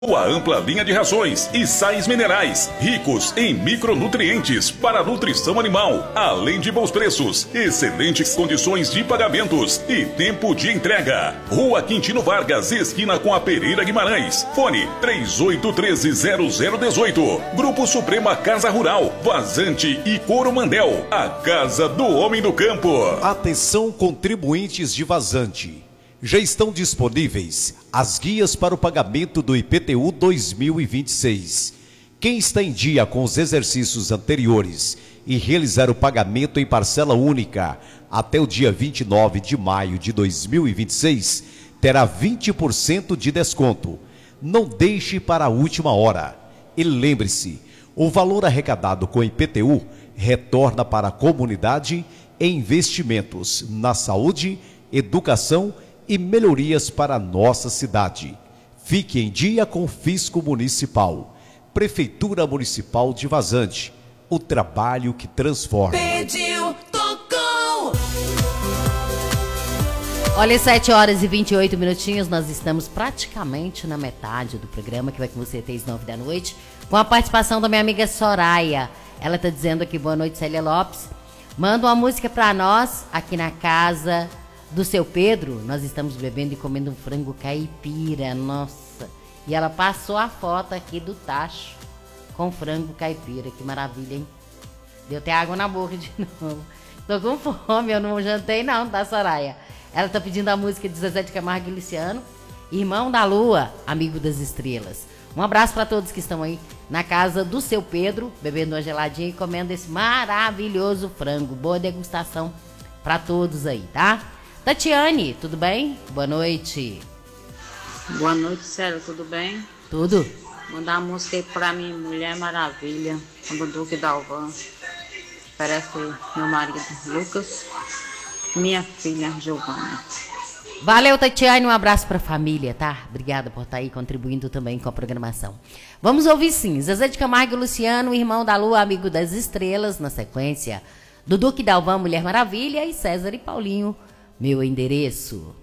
Uma ampla linha de rações e sais minerais, ricos em micronutrientes para a nutrição animal, além de bons preços, excelentes condições de pagamentos e tempo de entrega. Rua Quintino Vargas, esquina com a Pereira Guimarães. Fone 3813-0018. Grupo Suprema Casa Rural, Vazante e Coromandel, a casa do homem do campo. Atenção, contribuintes de Vazante. Já estão disponíveis as guias para o pagamento do IPTU 2026. Quem está em dia com os exercícios anteriores e realizar o pagamento em parcela única até o dia 29 de maio de 2026 terá 20% de desconto. Não deixe para a última hora. E lembre-se, o valor arrecadado com IPTU retorna para a comunidade em investimentos na saúde, educação e melhorias para a nossa cidade. Fique em dia com o Fisco Municipal. Prefeitura Municipal de Vazante. O trabalho que transforma. Pediu, tocou! Olha, 7 horas e 28 minutinhos, nós estamos praticamente na metade do programa, que vai com você até as 9 da noite, com a participação da minha amiga Soraya. Ela está dizendo aqui, boa noite, Célia Lopes. Manda uma música para nós, aqui na casa do seu Pedro. Nós estamos bebendo e comendo um frango caipira, nossa. E ela passou a foto aqui do tacho com frango caipira, que maravilha, hein? Deu até água na boca de novo. Tô com fome, eu não jantei não, tá, Soraya? Ela tá pedindo a música de Zezé de Camargo e Luciano, Irmão da Lua, Amigo das Estrelas. Um abraço para todos que estão aí na casa do seu Pedro, bebendo uma geladinha e comendo esse maravilhoso frango. Boa degustação para todos aí, tá? Tatiane, tudo bem? Boa noite. Boa noite, Célia, tudo bem? Tudo? Mandar uma música aí pra mim, Mulher Maravilha, do Duque Dalvan. Parece meu marido, Lucas, minha filha, Giovana. Valeu, Tatiane, um abraço pra família, tá? Obrigada por estar aí contribuindo também com a programação. Vamos ouvir sim, Zezé de Camargo e Luciano, Irmão da Lua, Amigo das Estrelas, na sequência, Dudu que Dalvan, Mulher Maravilha e César e Paulinho, Meu Endereço.